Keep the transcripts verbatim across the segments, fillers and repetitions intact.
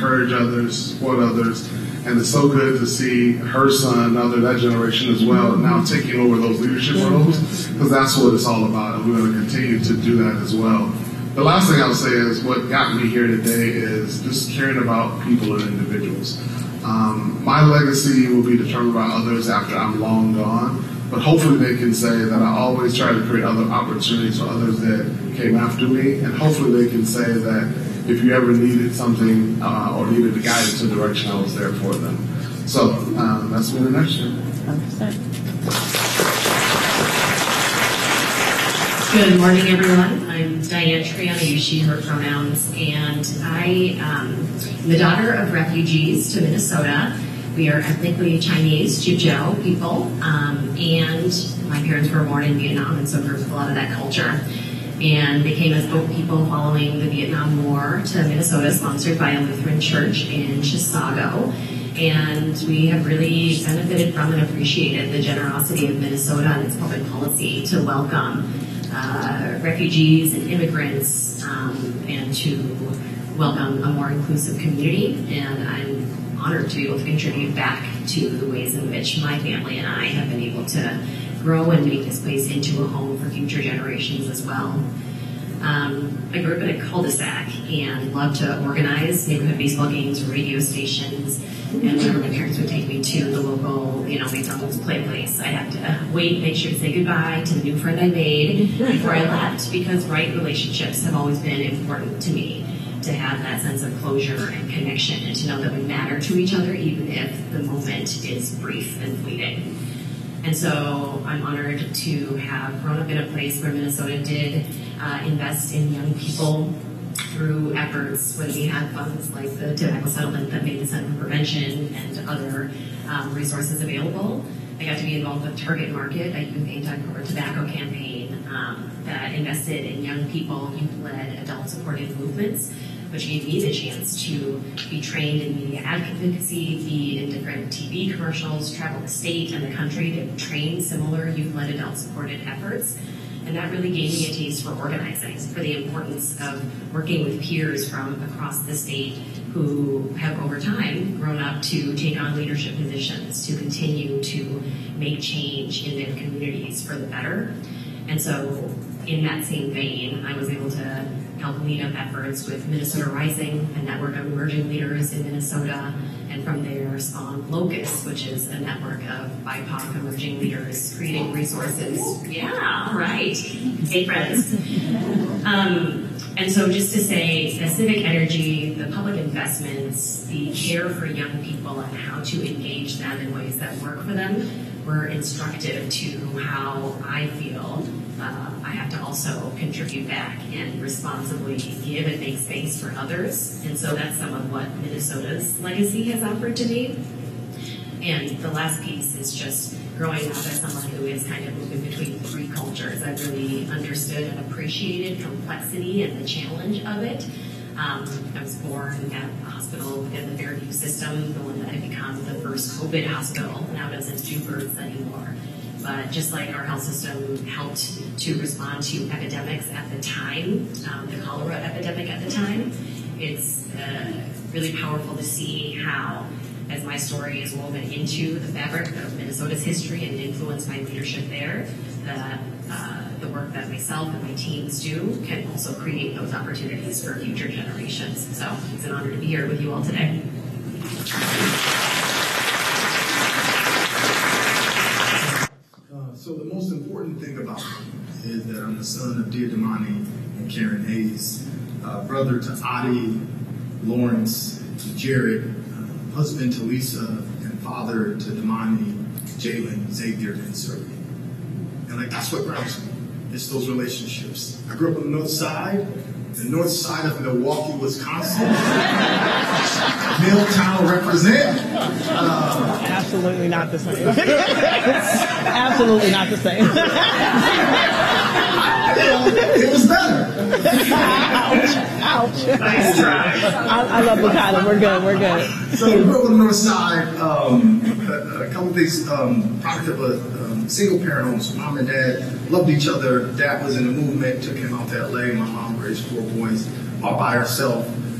encourage others, support others. And it's so good to see her son, other that generation as well, now taking over those leadership roles, because that's what it's all about. And we're going to continue to do that as well. The last thing I'll say is what got me here today is just caring about people and individuals. Um, my legacy will be determined by others after I'm long gone, but hopefully they can say that I always try to create other opportunities for others that came after me, and hopefully they can say that if you ever needed something uh, or needed a guidance or direction, I was there for them. So um, that's me in a nutshell. one hundred percent. Good morning, everyone. I'm Diane Triana, use she, her pronouns, and I um, am the daughter of refugees to Minnesota. We are ethnically Chinese, Juzhou people, um, and my parents were born in Vietnam, and so grew up with a lot of that culture. And they came as boat people following the Vietnam War to Minnesota, sponsored by a Lutheran church in Chisago. And we have really benefited from and appreciated the generosity of Minnesota and its public policy to welcome uh, refugees and immigrants um, and to welcome a more inclusive community. And I'm honored to be able to contribute back to the ways in which my family and I have been able to grow and make this place into a home for future generations as well. Um, I grew up in a cul-de-sac and loved to organize neighborhood baseball games, radio stations, and whenever my parents would take me to the local, you know, McDonald's play place, I'd have to wait and make sure to say goodbye to the new friend I made before I left, because right relationships have always been important to me, to have that sense of closure and connection and to know that we matter to each other even if the moment is brief and fleeting. And so I'm honored to have grown up in a place where Minnesota did uh, invest in young people through efforts when we had funds like the tobacco settlement that made the Center for Prevention and other um, resources available. I got to be involved with Target Market, a youth anti-corporate tobacco campaign um, that invested in young people, youth-led, adult-supported movements, which gave me the chance to be trained in media advocacy, be in different T V commercials, travel the state and the country to train similar youth-led, adult-supported efforts. And that really gave me a taste for organizing, for the importance of working with peers from across the state who have over time grown up to take on leadership positions, to continue to make change in their communities for the better. And so in that same vein, I was able to help lead up efforts with Minnesota Rising, a network of emerging leaders in Minnesota, and from there spawned Locust, which is a network of B I P O C emerging leaders creating resources. Yeah, right. Hey, friends. Um, and so just to say, the civic energy, the public investments, the care for young people and how to engage them in ways that work for them were instructive to how I feel uh, I have to also contribute back and responsibly give and make space for others. And so that's some of what Minnesota's legacy has offered to me. And the last piece is just growing up as someone who is kind of moving between three cultures. I really understood and appreciated complexity and the challenge of it. Um, I was born at a hospital within the Fairview system, the one that had become the first COVID hospital, now doesn't do births anymore. But just like our health system helped to respond to epidemics at the time, um, the cholera epidemic at the time, it's uh, really powerful to see how, as my story is woven into the fabric of Minnesota's history and influenced my leadership there, that uh, the work that myself and my teams do can also create those opportunities for future generations. So it's an honor to be here with you all today. Uh, so the most important thing about me is that I'm the son of Dear Damani and Karen Hayes, uh, brother to Adi, Lawrence, to Jared, uh, husband to Lisa, and father to Damani, Jalen, Xavier, and Surrey. And like that's what grounds me. It's those relationships. I grew up on the north side, the north side of Milwaukee, Wisconsin. Milltown represent. Uh, Absolutely not the same. Absolutely not the same. It was better. Ouch. Ouch. Nice try. I, I love Bukata. We're good. We're good. So we grew up on the north side. Um, a, a couple of things, um, product of a um, single parent home. So mom and dad loved each other. Dad was in the movement, took him out to L A. My mom raised four boys all by herself.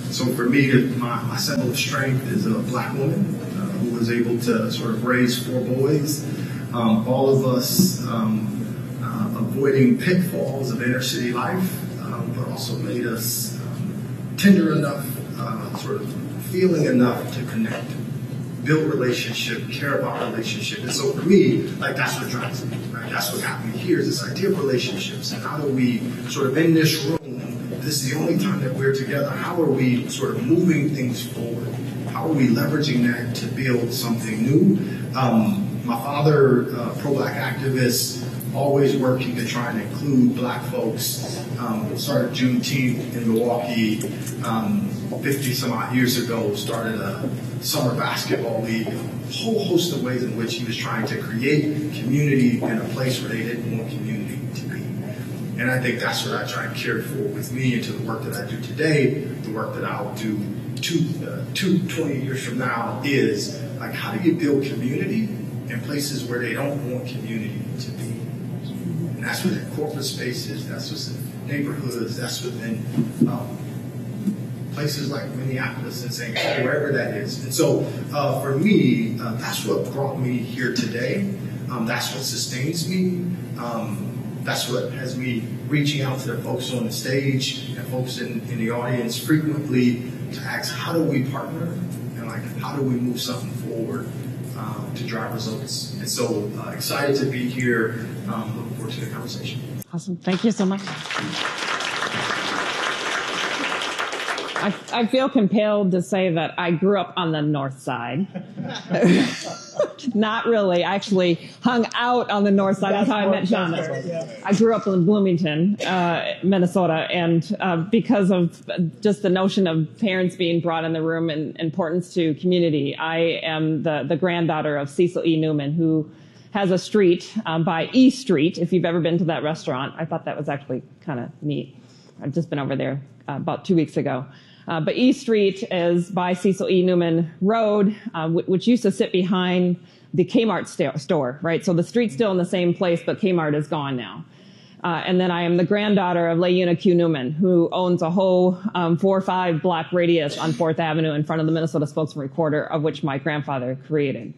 So for me, my, my symbol of strength is a black woman uh, who was able to sort of raise four boys. Um, all of us um, uh, avoiding pitfalls of inner city life, um, but also made us um, tender enough, uh, sort of feeling enough to connect, build relationship, care about relationship. And so for me, like that's what drives me, right? That's what got me here is this idea of relationships. And how do we sort of in this room, this is the only time that we're together, how are we sort of moving things forward? How are we leveraging that to build something new? Um, my father, uh, pro-black activist, always working to try and include black folks. Um, started Juneteenth in Milwaukee um, fifty some odd years ago, started a summer basketball league, a whole host of ways in which he was trying to create community in a place where they didn't want community to be. And I think that's what I try and carry forward with me into the work that I do today, the work that I'll do two, uh, two, twenty years from now is like, how do you build community in places where they don't want community to be? And that's within corporate spaces, that's within neighborhoods, that's within um, places like Minneapolis and Saint Paul, wherever that is. And so uh, for me, uh, that's what brought me here today. Um, that's what sustains me. Um, that's what has me reaching out to the folks on the stage and folks in, in the audience frequently to ask, how do we partner? And like, how do we move something forward uh, to drive results? And so uh, excited to be here. Um, looking forward to the conversation. Awesome. Thank you so much. I, I feel compelled to say that I grew up on the north side. Not really. I actually hung out on the north side. That's how I met Shonda. I grew up in Bloomington, uh, Minnesota, and uh, because of just the notion of parents being brought in the room and importance to community, I am the, the granddaughter of Cecil E. Newman, who has a street um, by E Street, if you've ever been to that restaurant. I thought that was actually kind of neat. I've just been over there uh, about two weeks ago. Uh, but E Street is by Cecil E. Newman Road, uh, w- which used to sit behind the Kmart st- store, right? So the street's still in the same place, but Kmart is gone now. Uh, and then I am the granddaughter of Leuna Q. Newman, who owns a whole um, four or five block radius on Fourth Avenue in front of the Minnesota Spokesman Recorder, of which my grandfather created.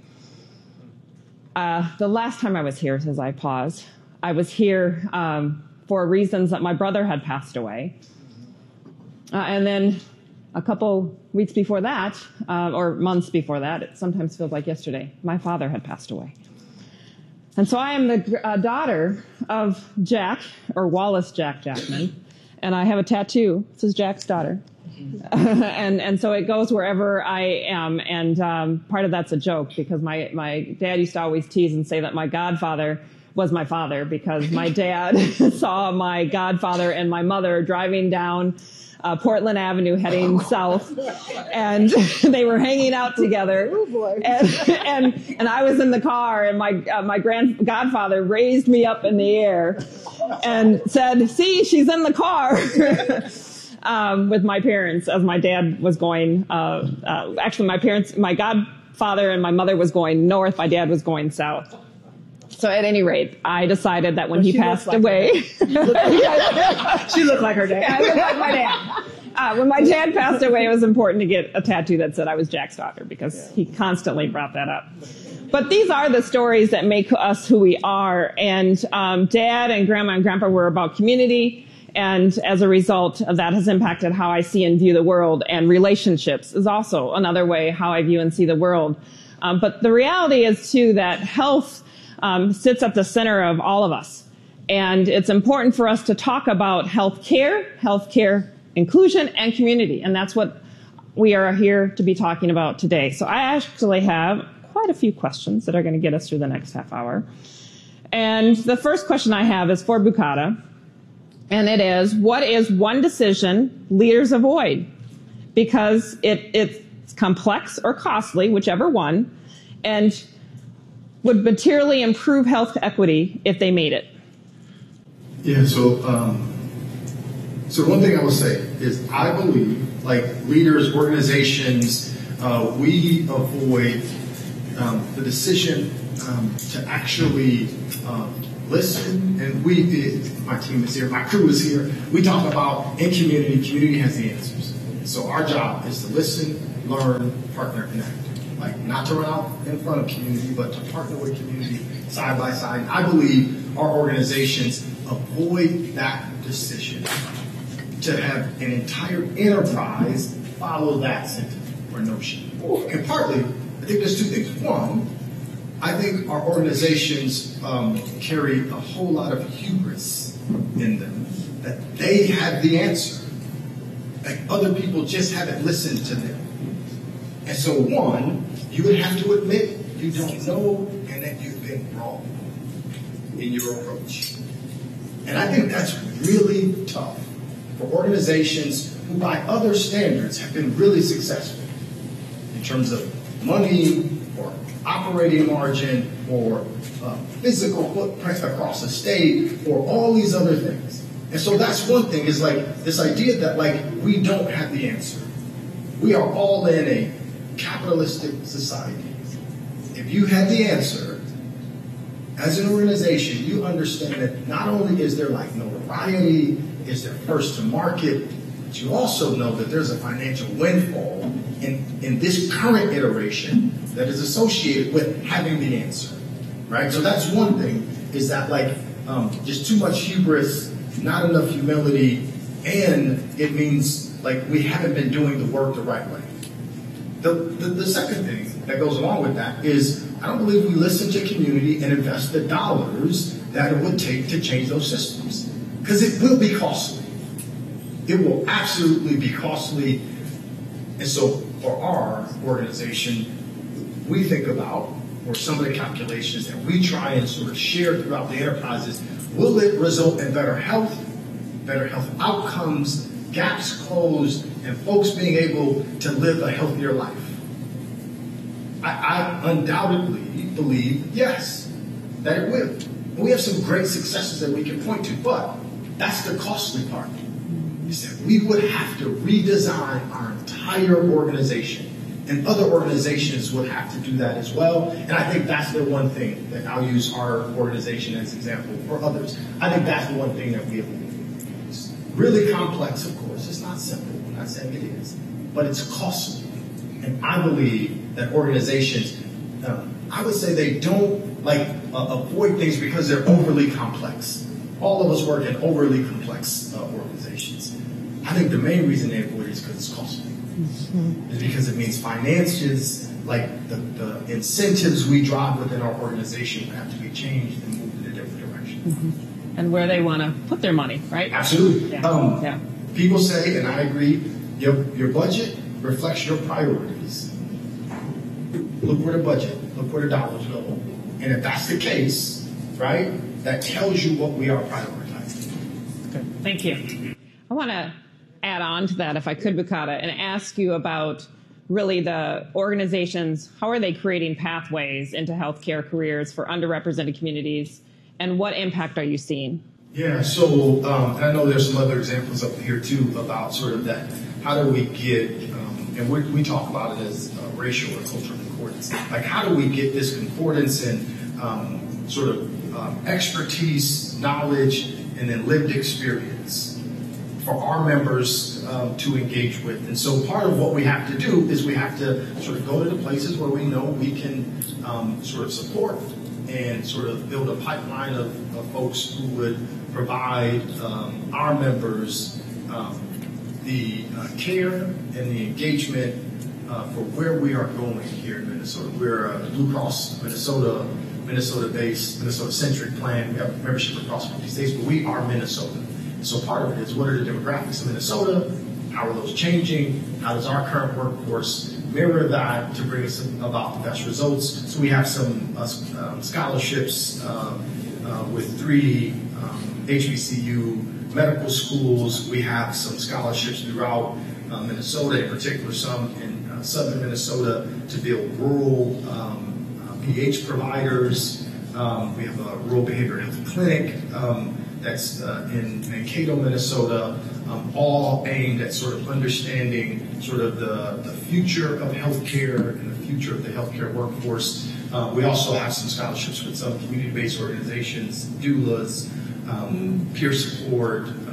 Uh, the last time I was here, as I pause, I was here um, for reasons that my brother had passed away. Uh, and then a couple weeks before that, uh, or months before that, it sometimes feels like yesterday, my father had passed away. And so I am the uh, daughter of Jack, or Wallace Jack Jackman, and I have a tattoo. This is Jack's daughter. and and so it goes wherever I am, and um, part of that's a joke, because my, my dad used to always tease and say that my godfather was my father, because my dad saw my godfather and my mother driving down Uh, Portland Avenue heading south, and they were hanging out together. Oh boy. And, and, and I was in the car, and my, uh, my grand godfather raised me up in the air and said, "See, she's in the car." um, with my parents, as my dad was going, uh, uh, actually my parents, my godfather and my mother was going north, my dad was going south. So at any rate, I decided that when well, he passed like away, she looked like her dad. I looked like my dad. Uh, when my dad passed away, it was important to get a tattoo that said I was Jack's daughter, because yeah. he constantly brought that up. But these are the stories that make us who we are. And um, Dad and Grandma and Grandpa were about community. And as a result of that has impacted how I see and view the world. And relationships is also another way how I view and see the world. Um, but the reality is, too, that health Um, sits at the center of all of us. And it's important for us to talk about health care, health care inclusion, and community. And that's what we are here to be talking about today. So I actually have quite a few questions that are going to get us through the next half hour. And the first question I have is for Bukata. And it is, what is one decision leaders avoid? Because it, it's complex or costly, whichever one. And would materially improve health equity if they made it? Yeah, so um, so one thing I will say is I believe, like leaders, organizations, uh, we avoid um, the decision um, to actually um, listen. And we did, my team is here, my crew is here. We talk about in community, community has the answers. So our job is to listen, learn, partner, and act. Like, not to run out in front of community, but to partner with community side by side. I believe our organizations avoid that decision to have an entire enterprise follow that sentiment or notion. And partly, I think there's two things. One, I think our organizations um, carry a whole lot of hubris in them, that they have the answer. Like, other people just haven't listened to them. And so, one, you would have to admit you don't know and that you've been wrong in your approach. And I think that's really tough for organizations who, by other standards, have been really successful in terms of money or operating margin or uh, physical footprint across the state or all these other things. And so that's one thing, is like this idea that like we don't have the answer. We are all in a capitalistic society. If you had the answer, as an organization, you understand that not only is there like notoriety, is there first to market, but you also know that there's a financial windfall in, in this current iteration that is associated with having the answer, right? So that's one thing, is that like um, just too much hubris, not enough humility, and it means like we haven't been doing the work the right way. The, the, the second thing that goes along with that is I don't believe we listen to community and invest the dollars that it would take to change those systems. Because it will be costly. It will absolutely be costly. And so for our organization, we think about, or some of the calculations that we try and sort of share throughout the enterprises, will it result in better health, better health outcomes, gaps closed, and folks being able to live a healthier life? I, I undoubtedly believe, yes, that it will. And we have some great successes that we can point to, but that's the costly part. Is that we would have to redesign our entire organization, and other organizations would have to do that as well. And I think that's the one thing that I'll use our organization as an example for others. I think that's the one thing that we have. It's really complex, of course. It's not simple. I'm not saying it is, but it's costly. And I believe that organizations, um, I would say they don't like uh, avoid things because they're overly complex. All of us work in overly complex uh, organizations. I think the main reason they avoid it is because it's costly. Mm-hmm. It's because it means finances, like the, the incentives we drive within our organization would have to be changed and moved in a different direction. Mm-hmm. And where they want to put their money, right? Absolutely. Yeah. Um, yeah. People say, and I agree, your, your budget reflects your priorities. Look where the budget, look where the dollars go. And if that's the case, right, that tells you what we are prioritizing. Good. Thank you. I want to add on to that, if I could, Bukata, and ask you about really the organizations, how are they creating pathways into healthcare careers for underrepresented communities, and what impact are you seeing? Yeah, so um, I know there's some other examples up here too about sort of that, how do we get, um, and we, we talk about it as uh, racial or cultural concordance, like how do we get this concordance and um, sort of um, expertise, knowledge, and then lived experience for our members um, to engage with. And so part of what we have to do is we have to sort of go to the places where we know we can um, sort of support and sort of build a pipeline of, of folks who would provide um, our members um, the uh, care and the engagement uh, for where we are going here in Minnesota. We're a Blue Cross Minnesota, Minnesota-based, Minnesota-centric plan. We have membership across fifty states, but we are Minnesota. So part of it is, what are the demographics of Minnesota? How are those changing? How does our current workforce mirror that to bring us about the best results? So we have some uh, um, scholarships uh, uh, with three um, H B C U medical schools. We have some scholarships throughout uh, Minnesota, in particular some in uh, southern Minnesota, to build rural um, uh, P H providers. Um, we have a rural behavioral health clinic um, that's uh, in Mankato, Minnesota, um, all aimed at sort of understanding sort of the, the future of healthcare and the future of the healthcare workforce. Uh, we also have some scholarships with some community-based organizations, doulas, um, peer support, um,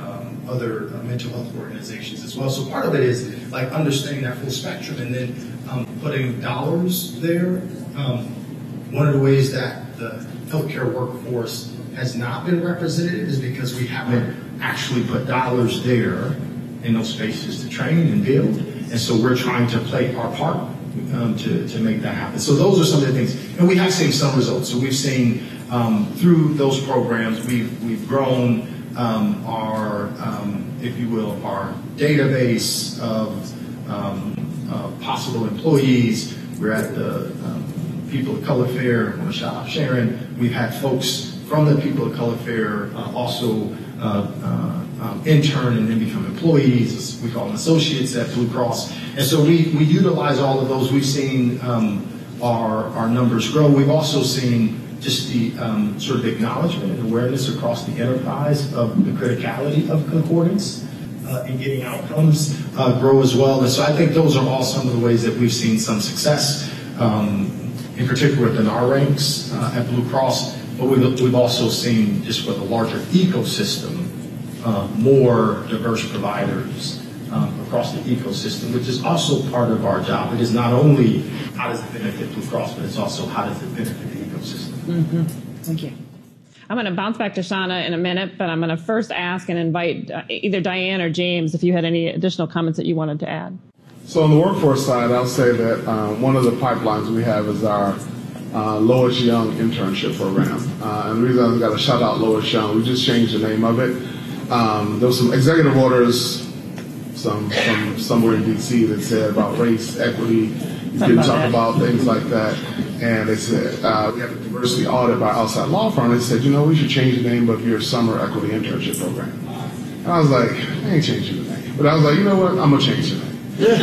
other uh, mental health organizations as well. So part of it is like understanding that full spectrum and then um, putting dollars there. Um, one of the ways that the healthcare workforce has not been represented is because we haven't actually put dollars there in those spaces to train and build. And so we're trying to play our part um, to, to make that happen. So those are some of the things. And we have seen some results. So we've seen um, through those programs, we've, we've grown um, our, um, if you will, our database of um, uh, possible employees. We're at the um, People of Color Fair. I want to shout out Sharon. We've had folks from the People of Color Fair uh, also uh, uh, um, intern and then become employees. We call them associates at Blue Cross. And so we, we utilize all of those. We've seen um, our, our numbers grow. We've also seen just the um, sort of acknowledgement and awareness across the enterprise of the criticality of concordance uh, in getting outcomes uh, grow as well. And so I think those are all some of the ways that we've seen some success, um, in particular within our ranks uh, at Blue Cross. But we've, we've also seen, just for the larger ecosystem, uh, more diverse providers um, across the ecosystem, which is also part of our job. It is not only how does it benefit Blue Cross, but it's also how does it benefit the ecosystem. Mm-hmm. Thank you. I'm going to bounce back to Shauna in a minute, but I'm going to first ask and invite uh, either Diane or James if you had any additional comments that you wanted to add. So on the workforce side, I'll say that um, one of the pipelines we have is our uh, Lois Young internship program. Uh, and the reason I've got to shout out Lois Young, we just changed the name of it. Um, there was some executive orders some from somewhere in D C that said about race, equity, you couldn't talk about things like that. And they said, uh, we had a diversity audit by outside law firm. They said, you know, we should change the name of your summer equity internship program. And I was like, I ain't changing the name. But I was like, you know what, I'm going to change the name.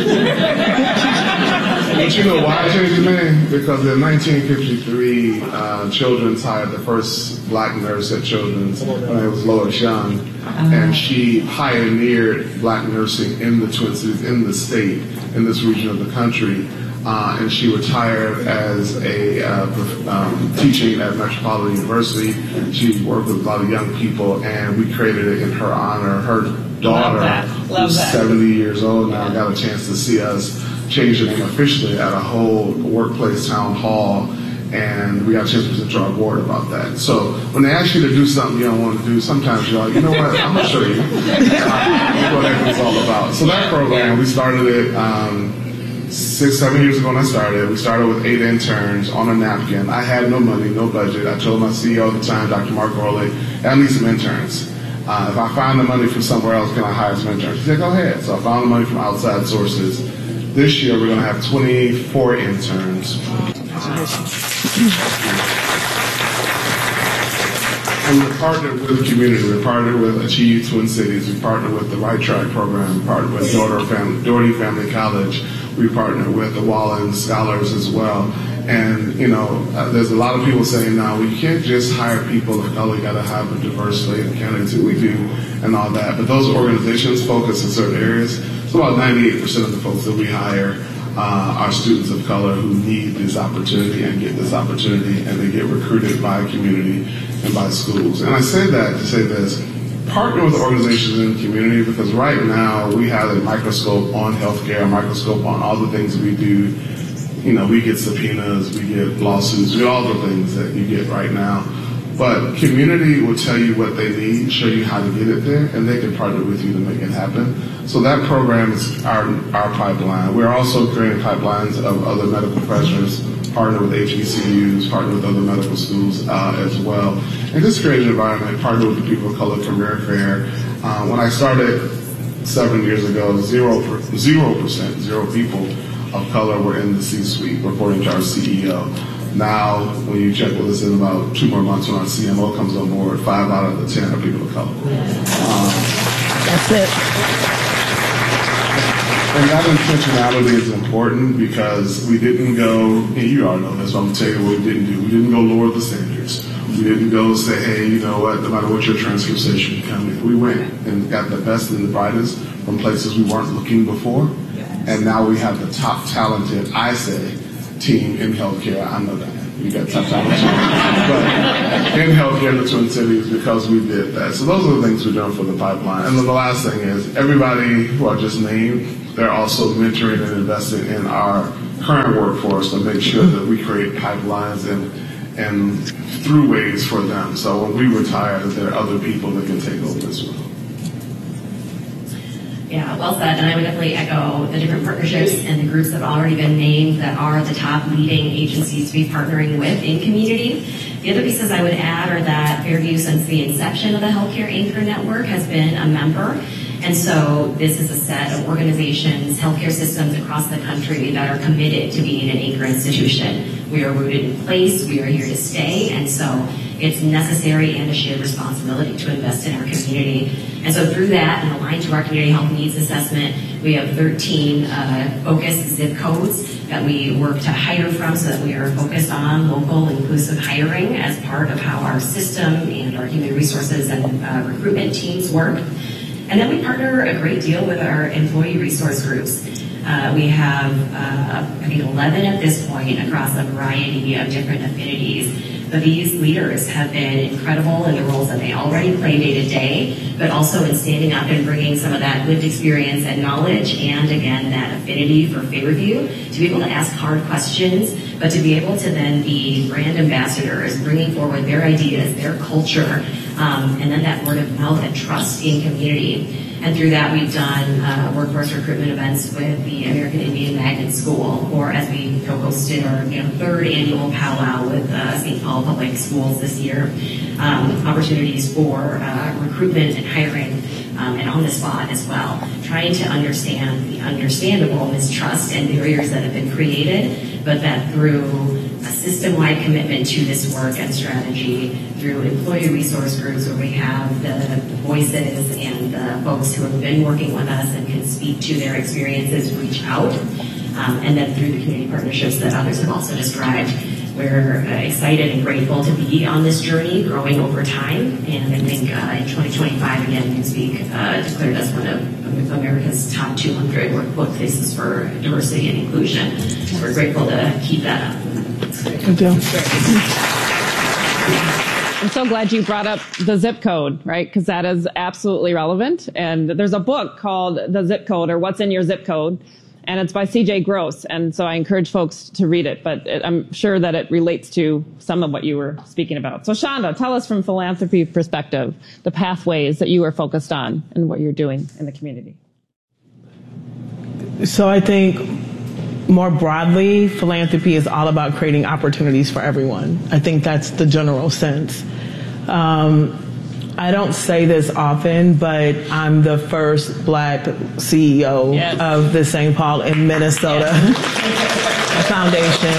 But you know why I changed the name? Because in nineteen fifty-three, uh, Children's hired the first black nurse at Children's. Her name was Lois Young. And she pioneered black nursing in the Twin Cities, in the state, in this region of the country. Uh, and she retired as a uh, um, teaching at Metropolitan University. She worked with a lot of young people, and we created it in her honor. Her daughter, who's seventy years old now, got a chance to see us change the name officially at a whole workplace town hall, and we got a chance to present to our board about that. So when they ask you to do something you don't want to do, sometimes you're like, you know what, I'm going to show you uh, what everything's all about. So that program, we started it um, Six, seven years ago when I started, we started with eight interns on a napkin. I had no money, no budget. I told my C E O at the time, Doctor Mark Gorley, I need some interns. Uh, if I find the money from somewhere else, can I hire some interns? He said, go ahead. So I found the money from outside sources. This year, we're going to have twenty-four interns. And we're partnered with the community. We're partnered with Achieve Twin Cities. We partnered with the Right Track program. We partnered with Doherty Family, Doherty Family College. We partner with the Wallen Scholars as well. And, you know, uh, there's a lot of people saying now, well, you can't just hire people of color, you got to have a diverse slate of candidates. We do, and all that. But those organizations focus in certain areas. So about ninety-eight percent of the folks that we hire uh, are students of color who need this opportunity and get this opportunity, and they get recruited by community and by schools. And I say that to say this. Partner with organizations in the community, because right now we have a microscope on healthcare, a microscope on all the things we do. You know, we get subpoenas, we get lawsuits, we get all the things that you get right now. But community will tell you what they need, show you how to get it there, and they can partner with you to make it happen. So that program is our, our pipeline. We're also creating pipelines of other medical professionals, partner with H B C Us, partner with other medical schools uh, as well. And just create an environment, partner with the People of Color Career Fair. Uh, when I started seven years ago, zero, zero percent, zero people of color were in the C-suite, reporting to our C E O. Now, when you check with us in about two more months when our C M O comes on board, five out of the ten are people of color. Um, That's it. And that intentionality is important because we didn't go, and you all know this, so I'm going to tell you what we didn't do. We didn't go lower the standards. We didn't go say, hey, you know what, no matter what your transcript says, you can come in. We went and got the best and the brightest from places we weren't looking before. And now we have the top talented, I say, team in healthcare. I know that. you got tough times. But in healthcare in the Twin Cities, because we did that. So those are the things we're doing for the pipeline. And then the last thing is, everybody who I just named, they're also mentoring and investing in our current workforce to make sure that we create pipelines and and throughways for them. So when we retire, that there are other people that can take over as well. Yeah, well said. And I would definitely echo the different partnerships and the groups that have already been named that are the top leading agencies to be partnering with in community. The other pieces I would add are that Fairview, since the inception of the Healthcare Anchor Network, has been a member. And so this is a set of organizations, healthcare systems across the country that are committed to being an anchor institution. We are rooted in place, we are here to stay, and so it's necessary and a shared responsibility to invest in our community. And so through that, and aligned to our community health needs assessment, we have thirteen uh, focused zip codes that we work to hire from so that we are focused on local inclusive hiring as part of how our system and our human resources and uh, recruitment teams work. And then we partner a great deal with our employee resource groups. Uh, we have, uh, I think, eleven at this point across a variety of different affinities. But these leaders have been incredible in the roles that they already play day to day, but also in standing up and bringing some of that lived experience and knowledge and, again, that affinity for Fairview to be able to ask hard questions, but to be able to then be brand ambassadors, bringing forward their ideas, their culture, um, and then that word of mouth and trust in community. And through that, we've done uh, workforce recruitment events with the American Indian Magnet School, or as we co-hosted our you know, third annual powwow with uh, Saint Paul Public Schools this year. Um, opportunities for uh, recruitment and hiring, um, and on the spot as well. Trying to understand the understandable mistrust and barriers that have been created, but that through a system-wide commitment to this work and strategy, through employee resource groups where we have the, the voices and the folks who have been working with us and can speak to their experiences, reach out, um, and then through the community partnerships that others have also described. We're uh, excited and grateful to be on this journey, growing over time, and I think uh, in twenty twenty-five, again, Newsweek uh, declared us one of America's top two hundred workplaces for diversity and inclusion. So we're grateful to keep that up. Good deal. I'm so glad you brought up the zip code, right? Because that is absolutely relevant. And there's a book called The Zip Code, or What's in Your Zip Code, and it's by C J Gross. And so I encourage folks to read it, but it, I'm sure that it relates to some of what you were speaking about. So Shonda, tell us from philanthropy perspective, the pathways that you are focused on and what you're doing in the community. So I think more broadly, philanthropy is all about creating opportunities for everyone. I think that's the general sense. Um, I don't say this often, but I'm the first black C E O yes. of the Saint Paul in Minnesota yes. Foundation.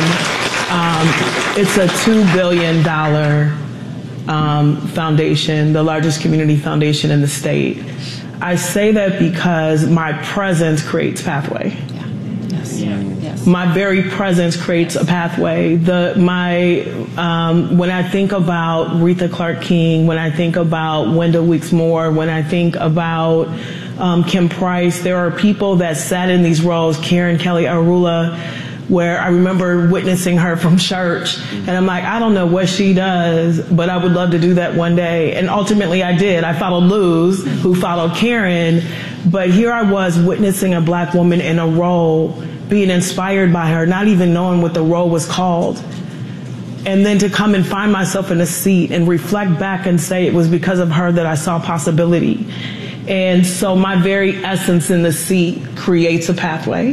Um, it's a two billion dollars um, foundation, the largest community foundation in the state. I say that because my presence creates pathway. Yeah. Yes. Yeah. Yes. My very presence creates a pathway. The my um, when I think about Aretha Clark King, when I think about Wendell Weeks Moore, when I think about um, Kim Price, there are people that sat in these roles. Karen Kelly Arula, where I remember witnessing her from church, and I'm like, I don't know what she does, but I would love to do that one day. And ultimately, I did. I followed Luz, who followed Karen, but here I was witnessing a black woman in a role, being inspired by her, not even knowing what the role was called. And then to come and find myself in a seat and reflect back and say it was because of her that I saw possibility. And so my very essence in the seat creates a pathway.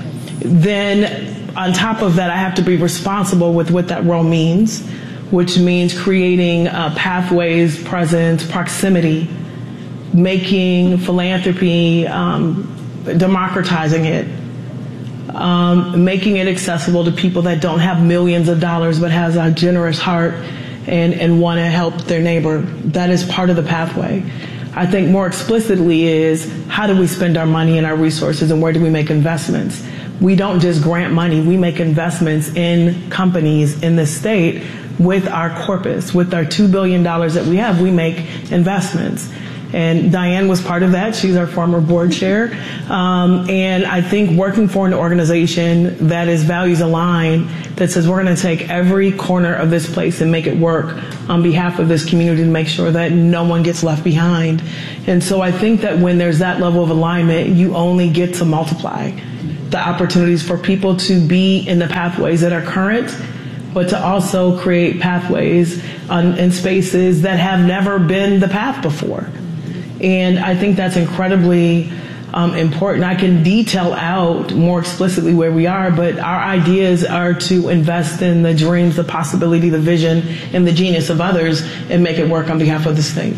Then on top of that, I have to be responsible with what that role means, which means creating uh, pathways, presence, proximity, making philanthropy, um, democratizing it, um, making it accessible to people that don't have millions of dollars but has a generous heart and, and want to help their neighbor. That is part of the pathway. I think more explicitly is how do we spend our money and our resources and where do we make investments? We don't just grant money, we make investments in companies in the state with our corpus, with our two billion dollars that we have, we make investments. And Diane was part of that. She's our former board chair. Um, and I think working for an organization that is values aligned that says we're going to take every corner of this place and make it work on behalf of this community to make sure that no one gets left behind. And so I think that when there's that level of alignment, you only get to multiply the opportunities for people to be in the pathways that are current, but to also create pathways on, in spaces that have never been the path before. And I think that's incredibly um, important. I can detail out more explicitly where we are, but our ideas are to invest in the dreams, the possibility, the vision, and the genius of others and make it work on behalf of the state.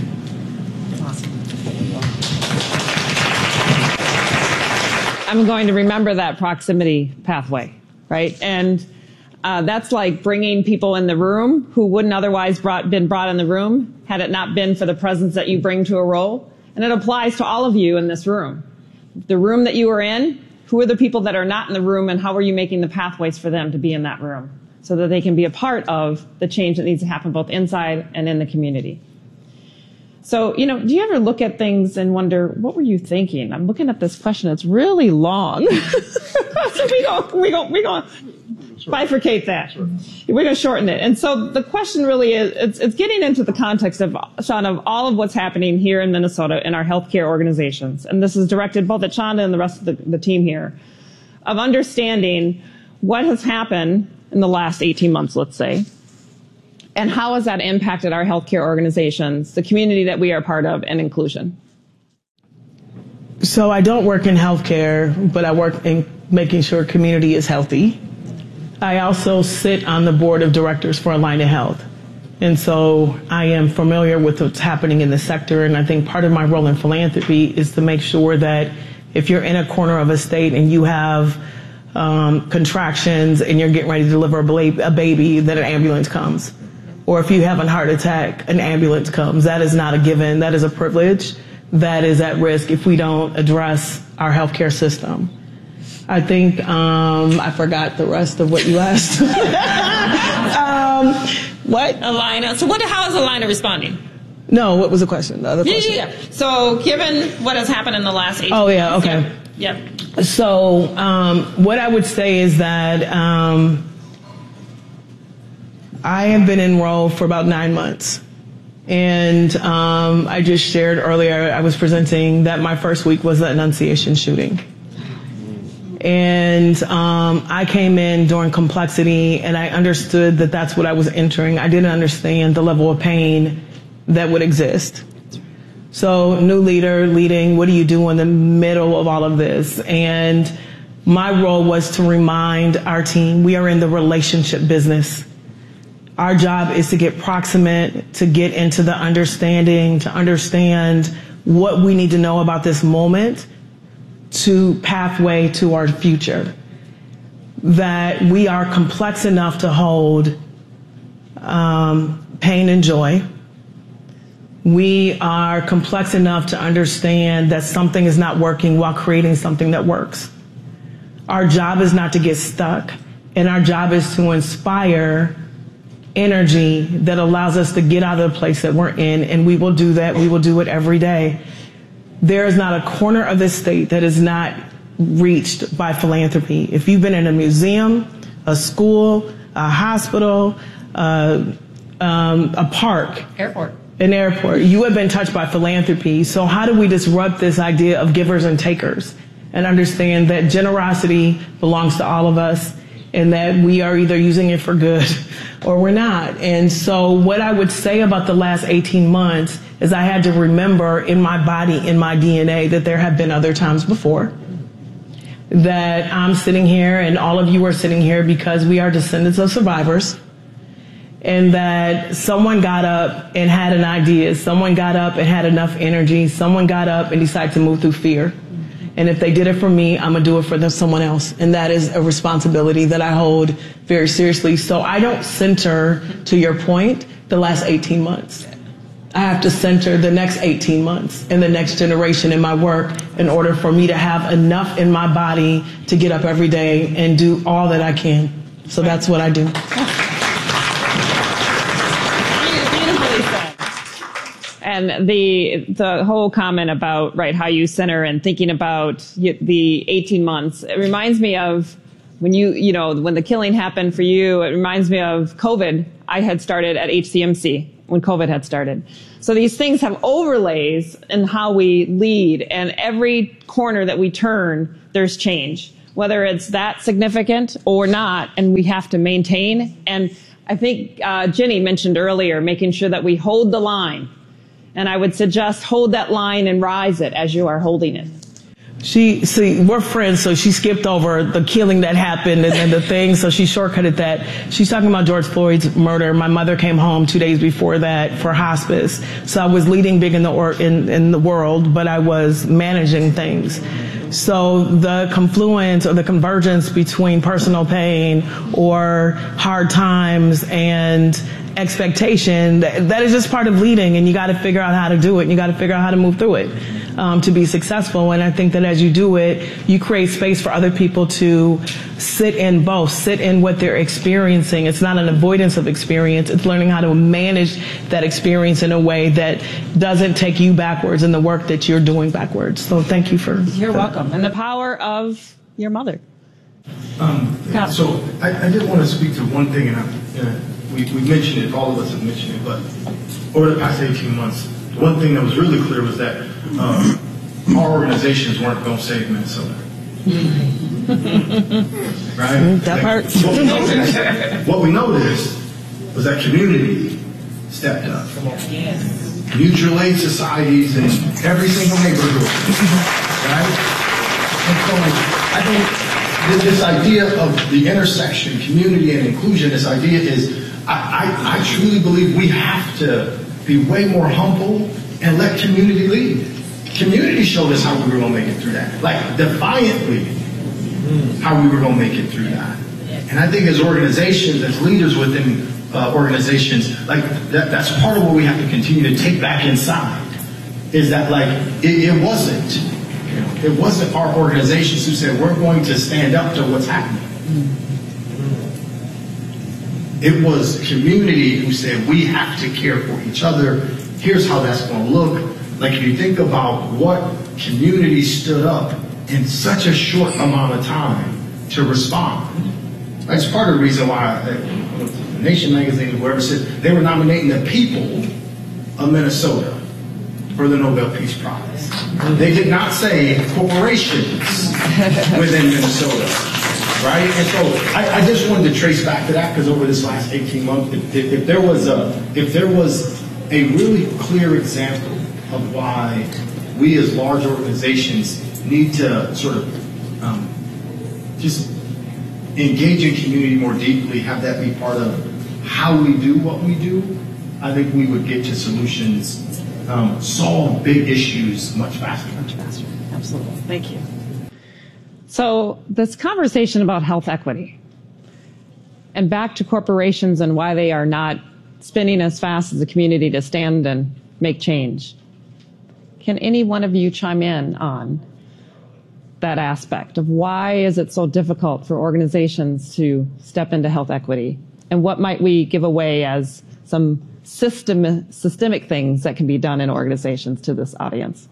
I'm going to remember that proximity pathway, right? And uh, that's like bringing people in the room who wouldn't otherwise brought, been brought in the room had it not been for the presence that you bring to a role. And it applies to all of you in this room. The room that you are in, who are the people that are not in the room, and how are you making the pathways for them to be in that room so that they can be a part of the change that needs to happen both inside and in the community. So, you know, do you ever look at things and wonder, what were you thinking? I'm looking at this question. It's really long. So we go, we go, we go bifurcate that. Sure. We're going to shorten it. And so the question really is, it's, it's getting into the context of, Sean, of all of what's happening here in Minnesota in our healthcare organizations. And this is directed both at Shonda and the rest of the, the team here, of understanding what has happened in the last eighteen months, let's say, and how has that impacted our healthcare organizations, the community that we are part of, and inclusion? So I don't work in healthcare, but I work in making sure community is healthy. I also sit on the board of directors for Allina Health. And so I am familiar with what's happening in the sector. And I think part of my role in philanthropy is to make sure that if you're in a corner of a state and you have um, contractions and you're getting ready to deliver a, bla- a baby, that an ambulance comes. Or if you have a heart attack, an ambulance comes. That is not a given. That is a privilege that is at risk if we don't address our healthcare system. I think um, I forgot the rest of what you asked. um, what? Allina. So what? How is Allina responding? No, what was the question? The other question? Yeah, yeah, yeah. So given what has happened in the last eight Oh, yeah, okay. Yep. Yep. So um, what I would say is that um, I have been enrolled for about nine months. And um, I just shared earlier, I was presenting that my first week was the Annunciation shooting. And um, I came in during complexity, and I understood that that's what I was entering. I didn't understand the level of pain that would exist. So new leader leading, what do you do in the middle of all of this? And my role was to remind our team, we are in the relationship business. Our job is to get proximate, to get into the understanding, to understand what we need to know about this moment, to pathway to our future. That we are complex enough to hold um, pain and joy. We are complex enough to understand that something is not working while creating something that works. Our job is not to get stuck, and our job is to inspire energy that allows us to get out of the place that we're in, and we will do that. We will do it every day. There is not a corner of this state that is not reached by philanthropy. If you've been in a museum, a school, a hospital, uh, um, a park, Airport. an airport, you have been touched by philanthropy. So how do we disrupt this idea of givers and takers and understand that generosity belongs to all of us and that we are either using it for good or we're not? And so what I would say about the last eighteen months is I had to remember in my body, in my D N A, that there have been other times before. That I'm sitting here and all of you are sitting here because we are descendants of survivors. And that someone got up and had an idea. Someone got up and had enough energy. Someone got up and decided to move through fear. And if they did it for me, I'm going to do it for them, someone else. And that is a responsibility that I hold very seriously. So I don't center, to your point, the last eighteen months. I have to center the next eighteen months and the next generation in my work in order for me to have enough in my body to get up every day and do all that I can. So that's what I do. And the the whole comment about, right, how you center and thinking about the eighteen months, it reminds me of When you, you know, when the killing happened for you, it reminds me of COVID. I had started at H C M C when COVID had started. So these things have overlays in how we lead, and every corner that we turn, there's change, whether it's that significant or not, and we have to maintain. And I think uh, Jenny mentioned earlier, making sure that we hold the line. And I would suggest hold that line and rise it as you are holding it. She, see, we're friends, so she skipped over the killing that happened and then the thing, so she shortcutted that. She's talking about George Floyd's murder. My mother came home two days before that for hospice. So I was leading big in the, or, in, in the world, but I was managing things. So the confluence or the convergence between personal pain or hard times and expectation, that, that is just part of leading, and you got to figure out how to do it, and you got to figure out how to move through it um, to be successful. And I think that as you do it, you create space for other people to sit in both, sit in what they're experiencing. It's not an avoidance of experience. It's learning how to manage that experience in a way that doesn't take you backwards in the work that you're doing backwards. So thank you for You're that. welcome. And the power of your mother. Um, so I, I did want to speak to one thing, and I, uh, we, we mentioned it, all of us have mentioned it, but over the past eighteen months, one thing that was really clear was that um, our organizations weren't going to save Minnesota. Right? That part. What we noticed, what we noticed was that community stepped up. Mutual aid societies in every single neighborhood. Right? And so I think this idea of the intersection, community and inclusion, this idea is, I, I, I truly believe we have to be way more humble and let community lead. Community showed us how we were going to make it through that. Like, defiantly, how we were going to make it through that. And I think as organizations, as leaders within uh, organizations, like, that, that's part of what we have to continue to take back inside. Is that, like, it, it wasn't, you know, it wasn't our organizations who said, we're going to stand up to what's happening. It was community who said, we have to care for each other. Here's how that's going to look. Like, if you think about what community stood up in such a short amount of time to respond. That's part of the reason why the Nation magazine or whoever said they were nominating the people of Minnesota for the Nobel Peace Prize. They did not say corporations within Minnesota. Right? And so I, I just wanted to trace back to that, because over this last eighteen months, if, if, if there was a if there was a really clear example of why we as large organizations need to sort of um, just engage in community more deeply, have that be part of how we do what we do, I think we would get to solutions, um, solve big issues much faster. Much faster. Absolutely. Thank you. So this conversation about health equity and back to corporations and why they are not spinning as fast as the community to stand and make change. Can any one of you chime in on that aspect of why is it so difficult for organizations to step into health equity? And what might we give away as some system, systemic things that can be done in organizations to this audience?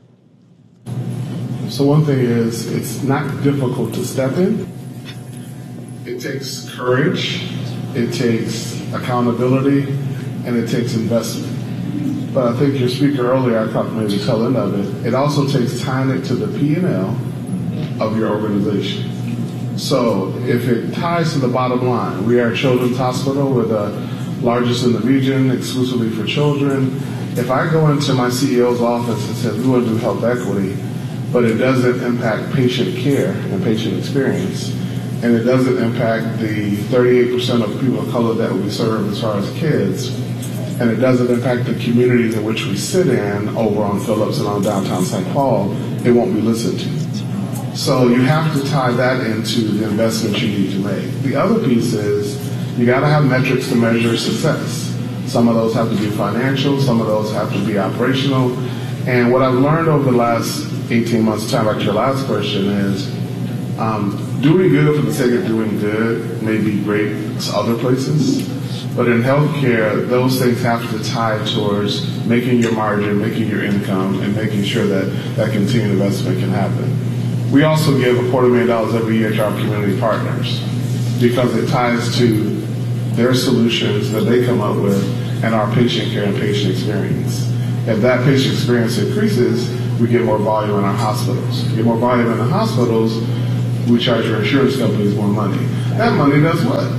So one thing is, it's not difficult to step in. It takes courage, it takes accountability, and it takes investment. But I think your speaker earlier, I thought maybe the tail end of it, it also takes tying it to the P and L of your organization. So if it ties to the bottom line, we are a children's hospital, we're the largest in the region, exclusively for children. If I go into my C E O's office and say, we want to do health equity, but it doesn't impact patient care and patient experience, and it doesn't impact the thirty-eight percent of people of color that we serve as far as kids, and it doesn't impact the communities in which we sit in over on Phillips and on downtown Saint Paul, it won't be listened to. So you have to tie that into the investment you need to make. The other piece is you got to have metrics to measure success. Some of those have to be financial, some of those have to be operational. And what I've learned over the last eighteen months, time back to your last question, is um, doing good for the sake of doing good may be great to other places. But in healthcare, those things have to tie towards making your margin, making your income, and making sure that that continued investment can happen. We also give a quarter million dollars every year to our community partners because it ties to their solutions that they come up with and our patient care and patient experience. If that patient experience increases, we get more volume in our hospitals. We get more volume in the hospitals, we charge our insurance companies more money. That money does what?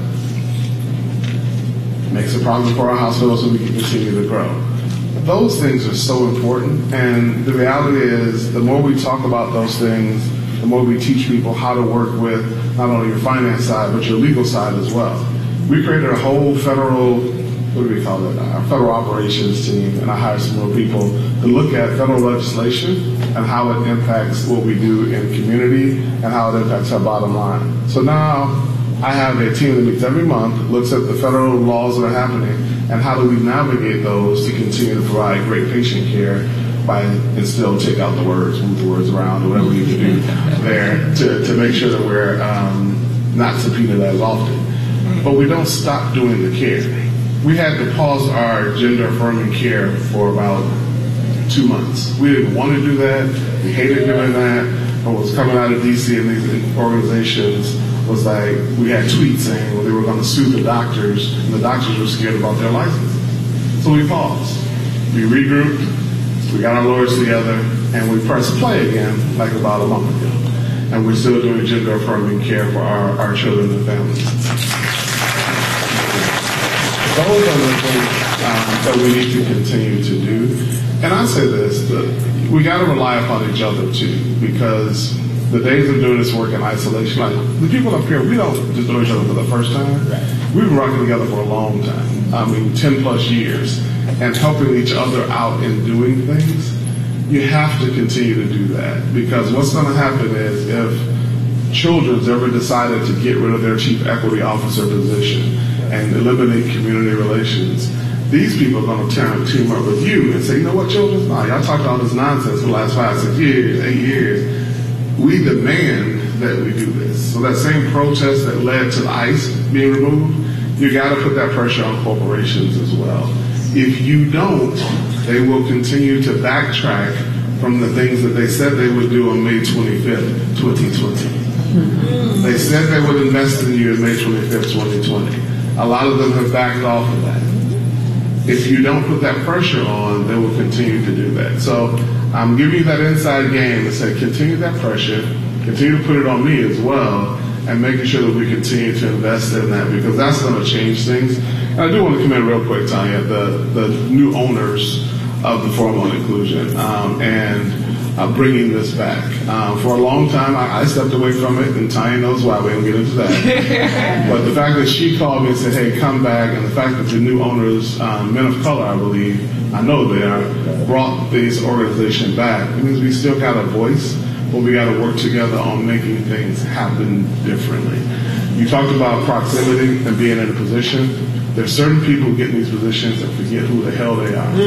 Makes it profitable for our hospitals so we can continue to grow. Those things are so important, and the reality is the more we talk about those things, the more we teach people how to work with not only your finance side, but your legal side as well. We created a whole federal, what do we call it, our federal operations team, and I hired some more people to look at federal legislation and how it impacts what we do in community and how it impacts our bottom line. So now I have a team that meets every month, looks at the federal laws that are happening, and how do we navigate those to continue to provide great patient care by, and still take out the words, move the words around, or whatever we need to do there to, to make sure that we're um, not subpoenaed as often. But we don't stop doing the care. We had to pause our gender-affirming care for about two months. We didn't want to do that. We hated doing that. What was coming out of D C and these organizations was like, we had tweets saying well, they were going to sue the doctors, and the doctors were scared about their licenses. So we paused. We regrouped, we got our lawyers together, and we pressed play again like about a month ago. And we're still doing gender-affirming care for our, our children and families. Those are the things um, that we need to continue to do. And I say this, that we got to rely upon each other too, because the days of doing this work in isolation, like the people up here, we don't just know each other for the first time. Right. We've been working together for a long time. I mean, ten plus years, and helping each other out in doing things. You have to continue to do that, because what's going to happen is if Children's ever decided to get rid of their chief equity officer position and eliminate community relations, these people are going to team up with you and say, you know what, Children's, nah, y'all talked all this nonsense for the last five, six years, eight years. We demand that we do this. So that same protest that led to the ICE being removed, you got to put that pressure on corporations as well. If you don't, they will continue to backtrack from the things that they said they would do on May twenty-fifth, twenty twenty. Mm-hmm. They said they would invest in you on May twenty-fifth, twenty twenty. A lot of them have backed off of that. If you don't put that pressure on, they will continue to do that. So I'm giving you that inside game and say, continue that pressure, continue to put it on me as well, and making sure that we continue to invest in that, because that's going to change things. And I do want to come in real quick, Tanya, the, the new owners of the formal inclusion um, and uh, bringing this back. Um, for a long time, I, I stepped away from it, and Tanya knows why. We don't get into that. But the fact that she called me and said, hey, come back, and the fact that the new owners, um, men of color, I believe, I know they are, brought this organization back, it means we still got a voice, but we got to work together on making things happen differently. You talked about proximity and being in a position. There's certain people who get in these positions and forget who the hell they are.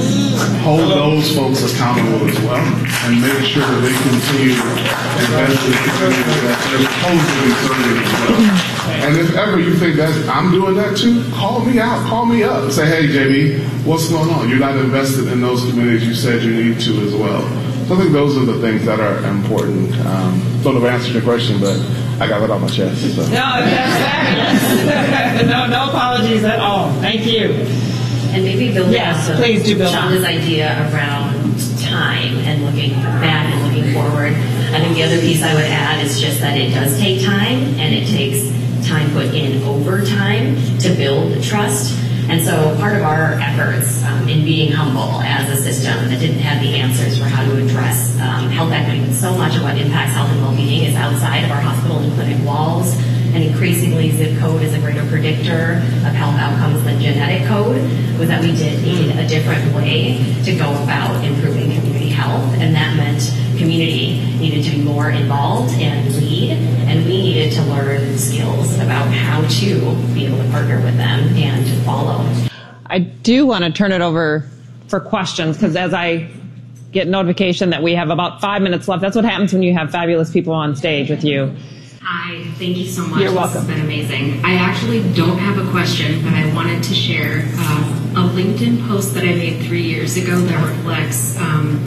Mm. Hold those folks accountable as well, and make sure that they continue to invest in the community that they're supposed to be serving as well. And if ever you think that I'm doing that too, call me out, call me up, and say, hey, J B, what's going on? You're not invested in those communities you said you need to as well. So I think those are the things that are important. Um, don't know if I answered your question, but I got that off my chest. So. No, that's fabulous. no, no apologies at all. Thank you. And maybe building yes, off please do build Shonda's idea around time and looking back and looking forward. I think the other piece I would add is just that it does take time, and it takes time put in over time to build trust. And so part of our efforts um, in being humble as a system that didn't have the answers for how to address um, health equity, so much of what impacts health and well-being is outside of our hospital and clinic walls. And increasingly, zip code is a greater predictor of health outcomes than genetic code, was that we did need a different way to go about improving community health. And that meant community needed to be more involved and lead, and we needed to learn skills about how to be able to partner with them and to follow. I do want to turn it over for questions, because as I get notification that we have about five minutes left, that's what happens when you have fabulous people on stage with you. Hi, thank you so much. You're welcome. This has been amazing. I actually don't have a question, but I wanted to share um, a LinkedIn post that I made three years ago that reflects um,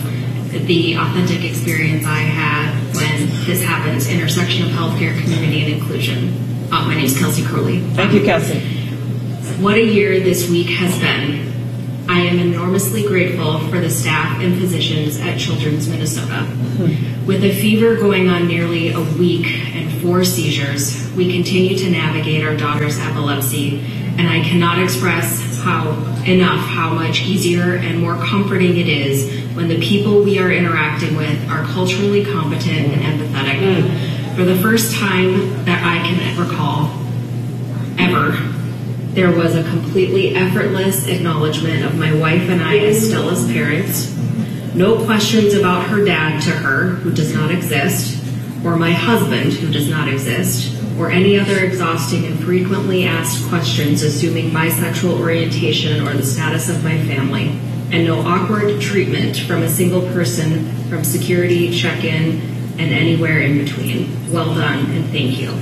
the authentic experience I had when this happens, intersection of healthcare, community, and inclusion. Uh, my name is Kelsey Crowley. Thank you, Kelsey. What a year this week has been. I am enormously grateful for the staff and physicians at Children's Minnesota. With a fever going on nearly a week and four seizures, we continue to navigate our daughter's epilepsy, and I cannot express how enough how much easier and more comforting it is when the people we are interacting with are culturally competent and empathetic. Mm. For the first time that I can recall, ever, there was a completely effortless acknowledgement of my wife and I as Stella's parents. No questions about her dad to her, who does not exist, or my husband, who does not exist, or any other exhausting and frequently asked questions assuming my sexual orientation or the status of my family, and no awkward treatment from a single person from security, check-in, and anywhere in between. Well done, and thank you.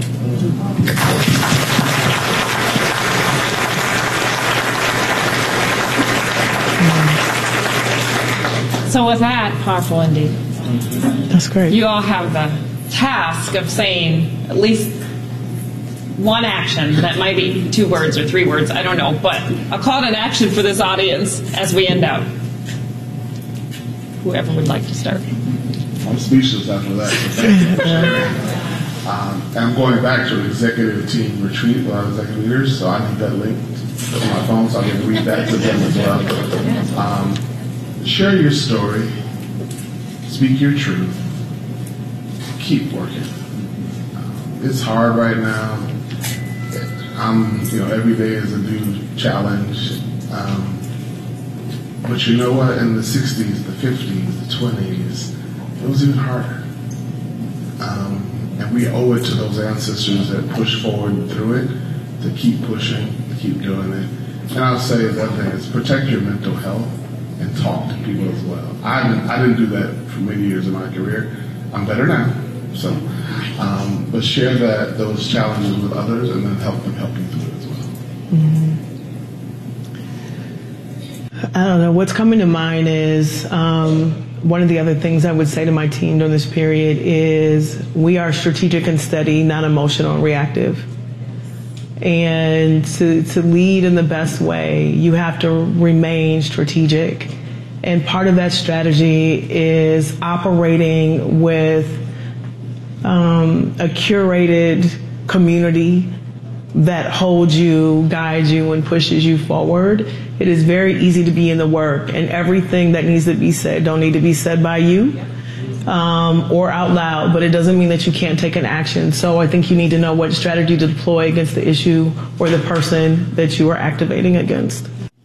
So with that, powerful indeed. That's great. You all have the task of saying at least one action that might be two words or three words, I don't know, but a call to action for this audience as we end out. Whoever would like to start. I'm speechless after that. So thank you for sharing. Um, and I'm going back to an executive team retreat with our executive leaders, so I need that link on my phone so I can read that to them as well. Um, share your story, speak your truth, keep working. Um, it's hard right now. I'm, you know, every day is a new challenge. Um, but you know what? In the sixties, the fifties, the twenties, it was even harder. Um, and we owe it to those ancestors that pushed forward through it to keep pushing, to keep doing it. And I'll say the other thing is protect your mental health and talk to people as well. I didn't, I didn't do that for many years in my career. I'm better now. So, um, but share that those challenges with others and then help them help you through it as well. Mm-hmm. I don't know. What's coming to mind is um, one of the other things I would say to my team during this period is we are strategic and steady, not emotional and reactive. And to, to lead in the best way, you have to remain strategic. And part of that strategy is operating with um, a curated community that holds you, guides you, and pushes you forward. It is very easy to be in the work, and everything that needs to be said don't need to be said by you. Um, or out loud, but it doesn't mean that you can't take an action. So I think you need to know what strategy to deploy against the issue or the person that you are activating against.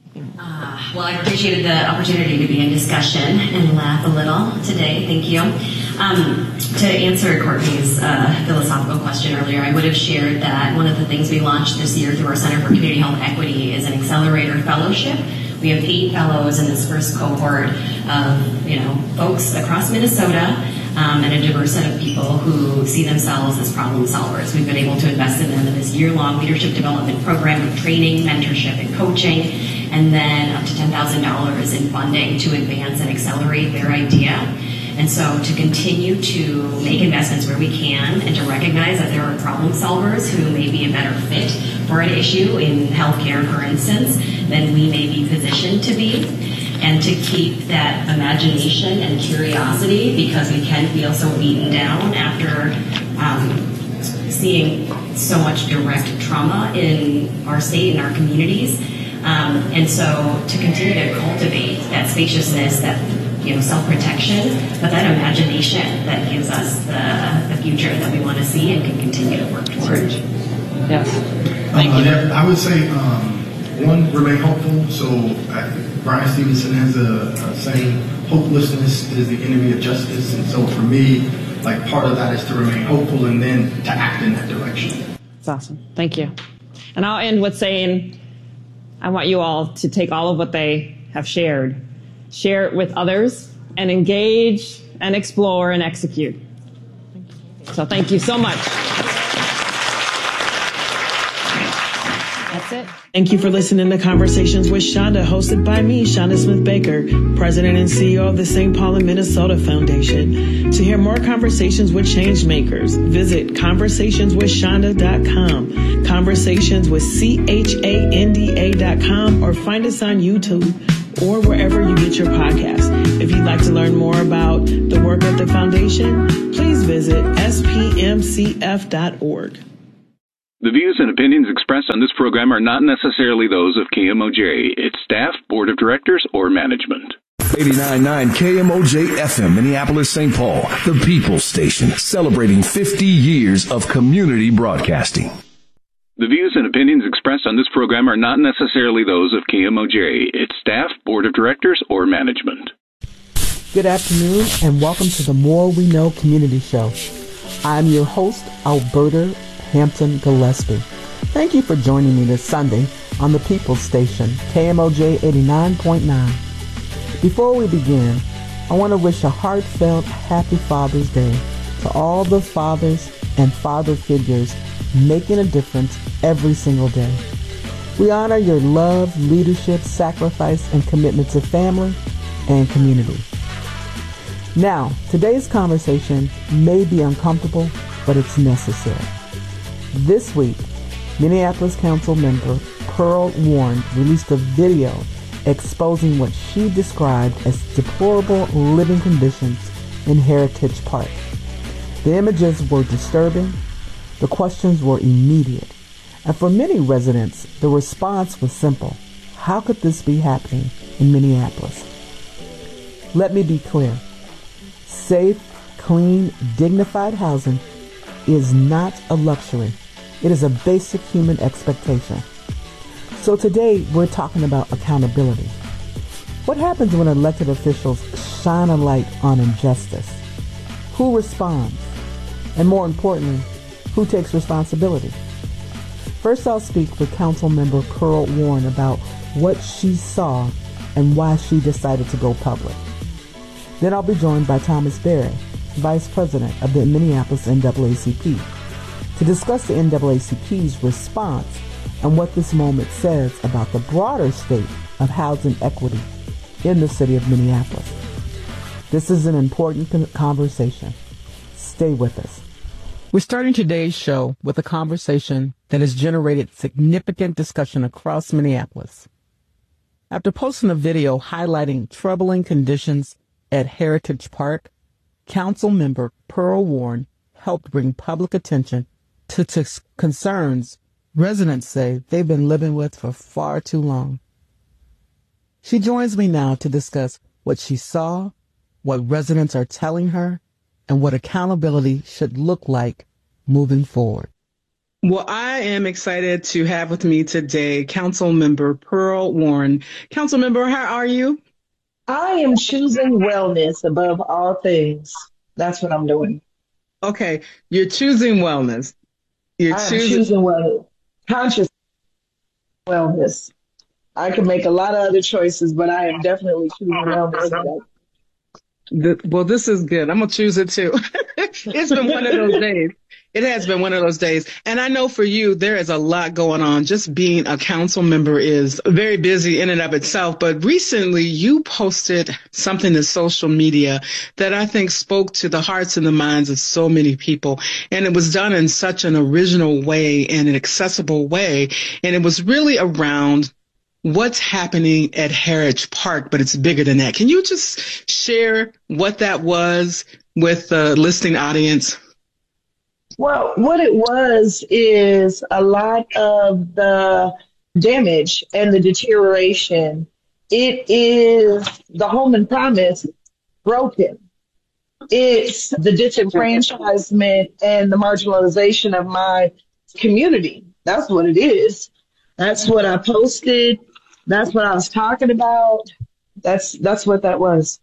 Uh, well, I appreciated the opportunity to be in discussion and laugh a little today. Thank you. Um, to answer Courtney's uh, philosophical question earlier, I would have shared that one of the things we launched this year through our Center for Community Health Equity is an accelerator fellowship. We have eight fellows in this first cohort of, you know, folks across Minnesota um, and a diverse set of people who see themselves as problem solvers. We've been able to invest in them in this year-long leadership development program of training, mentorship, and coaching, and then up to ten thousand dollars in funding to advance and accelerate their idea. And so to continue to make investments where we can and to recognize that there are problem solvers who may be a better fit for an issue in healthcare, for instance, than we may be positioned to be, and to keep that imagination and curiosity, because we can feel so beaten down after um, seeing so much direct trauma in our state and our communities. Um, and so to continue to cultivate that spaciousness, that you know, self-protection, but that imagination that gives us the, the future that we want to see and can continue to work towards. Yes. Thank uh, you. Yeah, I would say, um, one, remain hopeful. So uh, Brian Stevenson has a, a saying, hopelessness is the enemy of justice. And so for me, like part of that is to remain hopeful and then to act in that direction. That's awesome. Thank you. And I'll end with saying, I want you all to take all of what they have shared, share it with others, and engage and explore and execute. So thank you so much. That's it. Thank you for listening to Conversations with Shonda, hosted by me, Shonda Smith Baker, President and C E O of the Saint Paul and Minnesota Foundation. To hear more conversations with change makers, visit conversations with shonda dot com, conversations with C H A N D A dot com, or find us on YouTube or wherever you get your podcasts. If you'd like to learn more about the work of the foundation, please visit S P M C F dot org. The views and opinions expressed on this program are not necessarily those of K M O J, its staff, board of directors, or management. eighty-nine point nine K M O J F M, Minneapolis, Saint Paul, the People's Station, celebrating fifty years of community broadcasting. The views and opinions expressed on this program are not necessarily those of K M O J, its staff, board of directors, or management. Good afternoon and welcome to the More We Know Community Show. I'm your host, Alberta Hampton Gillespie. Thank you for joining me this Sunday on the People's Station, K M O J eighty-nine point nine. Before we begin, I want to wish a heartfelt Happy Father's Day to all the fathers and father figures making a difference every single day. We honor your love, leadership, sacrifice, and commitment to family and community. Now, today's conversation may be uncomfortable, but it's necessary. This week, Minneapolis Council member Pearl Warren released a video exposing what she described as deplorable living conditions in Heritage Park. The images were disturbing, the questions were immediate, and for many residents, the response was simple. How could this be happening in Minneapolis? Let me be clear. Safe, clean, dignified housing is not a luxury. It is a basic human expectation. So today we're talking about accountability. What happens when elected officials shine a light on injustice? Who responds? And more importantly, who takes responsibility? First, I'll speak with Council Member Pearl Warren about what she saw and why she decided to go public. Then I'll be joined by Thomas Berry, Vice President of the Minneapolis N double A C P, to discuss the N double A C P's response and what this moment says about the broader state of housing equity in the city of Minneapolis. This is an important conversation. Stay with us. We're starting today's show with a conversation that has generated significant discussion across Minneapolis. After posting a video highlighting troubling conditions at Heritage Park, Council member Pearl Warren helped bring public attention to t- concerns residents say they've been living with for far too long. She joins me now to discuss what she saw, what residents are telling her, and what accountability should look like moving forward. Well, I am excited to have with me today Council member Pearl Warren. Council member, how are you? I am choosing wellness above all things. That's what I'm doing. Okay, you're choosing wellness. You're I am choosing, choosing wellness. Conscious wellness. I can make a lot of other choices, but I am definitely choosing wellness. The, well, this is good. I'm going to choose it too. It's been one of those days. It has been one of those days. And I know for you, there is a lot going on. Just being a council member is very busy in and of itself. But recently you posted something to social media that I think spoke to the hearts and the minds of so many people. And it was done in such an original way and an accessible way. And it was really around what's happening at Heritage Park, but it's bigger than that. Can you just share what that was with the listening audience? Well, what it was is a lot of the damage and the deterioration. It is the home and promise broken. It's the disenfranchisement and the marginalization of my community. That's what it is. That's what I posted. That's what I was talking about. That's that's what that was.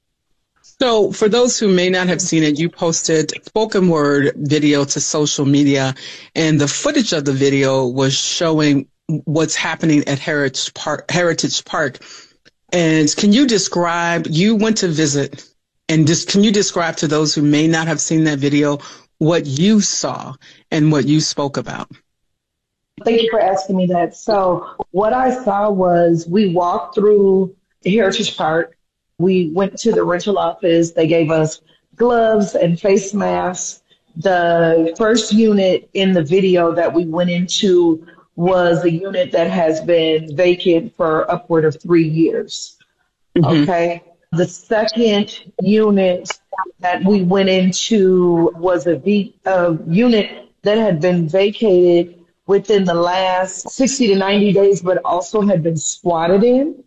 So for those who may not have seen it, you posted spoken word video to social media, and the footage of the video was showing what's happening at Heritage Park. Heritage Park. And can you describe, you went to visit, and just can you describe to those who may not have seen that video what you saw and what you spoke about? Thank you for asking me that. So what I saw was we walked through Heritage Park. We went to the rental office. They gave us gloves and face masks. The first unit in the video that we went into was a unit that has been vacant for upward of three years. Mm-hmm. Okay. The second unit that we went into was a, v- a unit that had been vacated within the last sixty to ninety days, but also had been squatted in.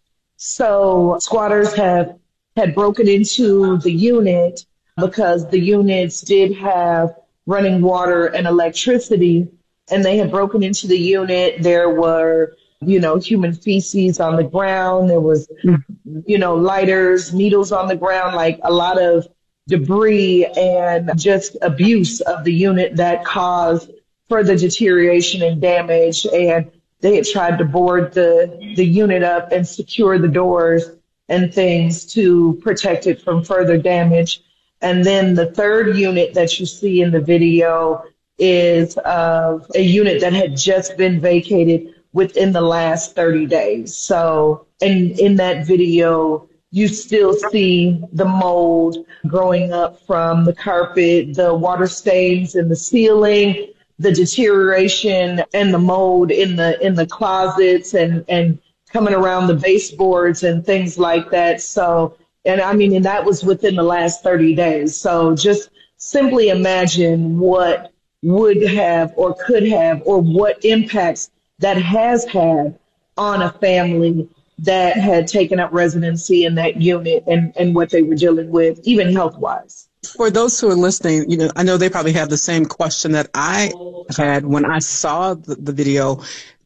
So squatters have had broken into the unit because the units did have running water and electricity, and they had broken into the unit. There were, you know, human feces on the ground. There was, you know, lighters, needles on the ground, like a lot of debris and just abuse of the unit that caused further deterioration and damage. And they had tried to board the, the unit up and secure the doors and things to protect it from further damage. And then the third unit that you see in the video is uh, a unit that had just been vacated within the last thirty days. So, and in that video, you still see the mold growing up from the carpet, the water stains in the ceiling, the deterioration and the mold in the in the closets and, and coming around the baseboards and things like that. So, and I mean, and that was within the last thirty days. So just simply imagine what would have or could have or what impacts that has had on a family that had taken up residency in that unit and, and what they were dealing with, even health-wise. For those who are listening, you know, I know they probably have the same question that I had when I saw the, the video,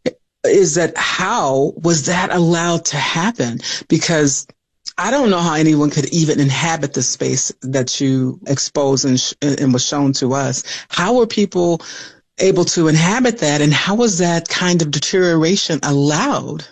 is that how was that allowed to happen? Because I don't know how anyone could even inhabit the space that you exposed and, sh- and was shown to us. How were people able to inhabit that, and how was that kind of deterioration allowed?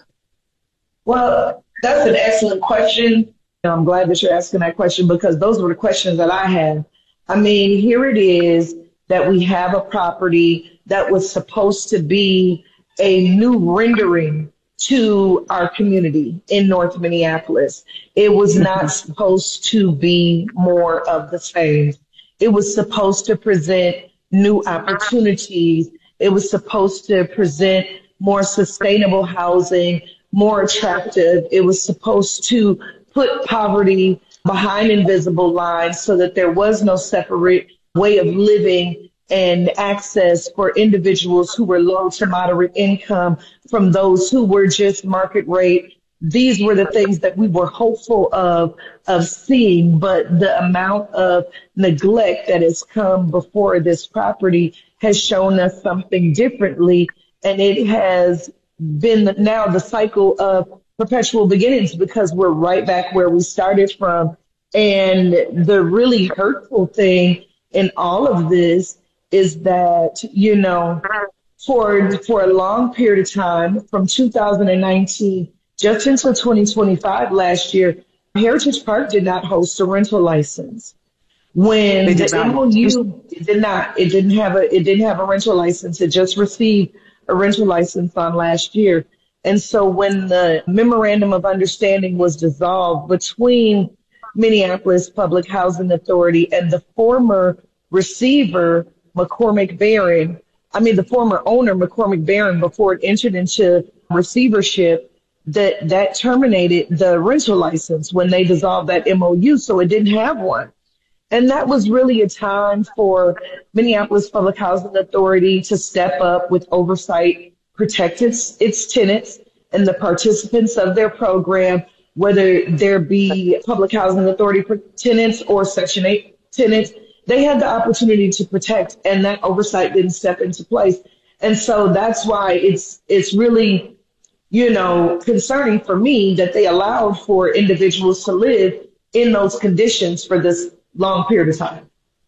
Well, that's an excellent question. I'm glad that you're asking that question because those were the questions that I had. I mean, here it is that we have a property that was supposed to be a new rendering to our community in North Minneapolis. It was not supposed to be more of the same. It was supposed to present new opportunities. It was supposed to present more sustainable housing, more attractive. It was supposed to put poverty behind invisible lines so that there was no separate way of living and access for individuals who were low to moderate income from those who were just market rate. These were the things that we were hopeful of, of seeing, but the amount of neglect that has come before this property has shown us something differently. And it has been now the cycle of perpetual beginnings because we're right back where we started from. And the really hurtful thing in all of this is that, you know, for for a long period of time, from two thousand nineteen just until twenty twenty-five last year, Heritage Park did not host a rental license. When the M O U it did not, it didn't have a it didn't have a rental license. It just received a rental license on last year. And so when the memorandum of understanding was dissolved between Minneapolis Public Housing Authority and the former receiver, McCormick Barron, I mean, the former owner, McCormick Barron, before it entered into receivership, that, that terminated the rental license when they dissolved that M O U, so it didn't have one. And that was really a time for Minneapolis Public Housing Authority to step up with oversight, protect its, its tenants and the participants of their program, whether there be Public Housing Authority tenants or Section eight tenants. They had the opportunity to protect, and that oversight didn't step into place. And so that's why it's it's really, you know, concerning for me that they allowed for individuals to live in those conditions for this long period of time.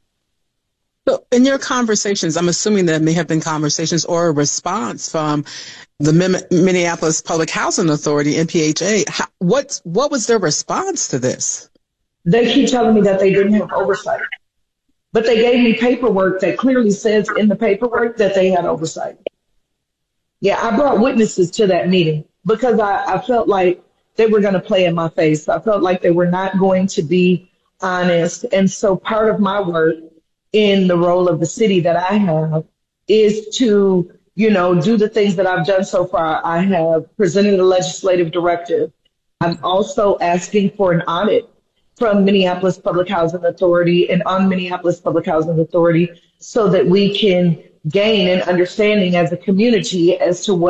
So in your conversations, I'm assuming there may have been conversations or a response from the Minneapolis Public Housing Authority, M P H A. How, what, what was their response to this? They keep telling me that they didn't have oversight. But they gave me paperwork that clearly says in the paperwork that they had oversight. Yeah, I brought witnesses to that meeting because I, I felt like they were going to play in my face. I felt like they were not going to be honest. And so part of my work in the role of the city that I have is to, you know, do the things that I've done so far. I have presented a legislative directive. I'm also asking for an audit from Minneapolis Public Housing Authority and on Minneapolis Public Housing Authority so that we can gain an understanding as a community as to what